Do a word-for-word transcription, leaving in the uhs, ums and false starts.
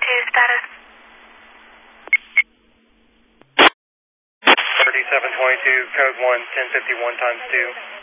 two status. thirty-seven twenty-two, code one, ten fifty-one times two.